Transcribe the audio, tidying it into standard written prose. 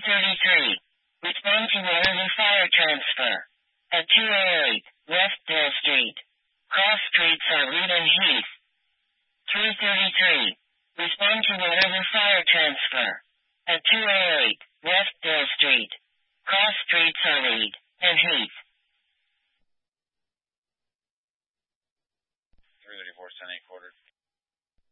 3:33. Respond to Waterloo Fire Transfer. At 2:08, West Bill Street. Cross streets are Reed and Heath. 3:33. Respond to Waterloo Fire Transfer. At 2:08, West Bill Street. Cross streets are Reed and Heath.